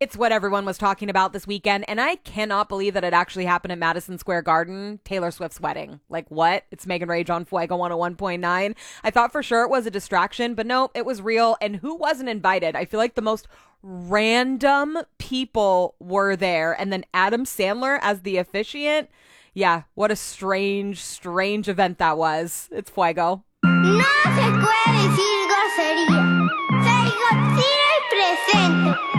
It's what everyone was talking about this weekend, and I cannot believe that it actually happened at Madison Square Garden, Taylor Swift's wedding. Like, what? It's Megan Rage on Fuego 101.9. I thought for sure it was a distraction, but no, it was real. And who wasn't invited? I feel like the most random people were there. And then Adam Sandler as the officiant. Yeah, what a strange event that was. It's Fuego. No se puede decir grosería. Soy Godzilla el presente.